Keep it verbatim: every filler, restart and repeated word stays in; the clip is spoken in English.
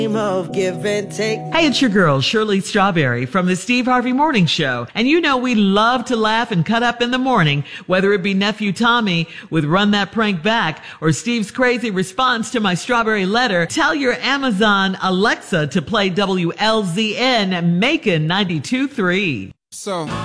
Of give and take. Hey, it's your girl, Shirley Strawberry from the Steve Harvey Morning Show. And you know we love to laugh and cut up in the morning, whether it be Nephew Tommy with Run That Prank Back or Steve's crazy response to my strawberry letter. Tell your Amazon Alexa to play W L Z N Macon ninety-two point three. So